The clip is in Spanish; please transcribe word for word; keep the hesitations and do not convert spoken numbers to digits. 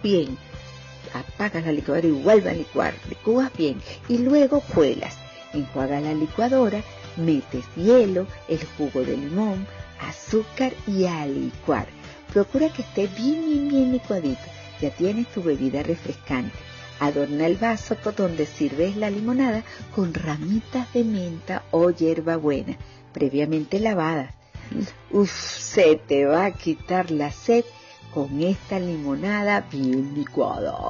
bien. Apagas la licuadora y vuelve a licuar. Licúas bien y luego cuelas. Enjuagas la licuadora, metes hielo, el jugo de limón, azúcar y a licuar. Procura que esté bien, bien, bien licuadito. Ya tienes tu bebida refrescante. Adorna el vaso por donde sirves la limonada con ramitas de menta o hierbabuena, previamente lavadas. Uf, se te va a quitar la sed con esta limonada bien licuada.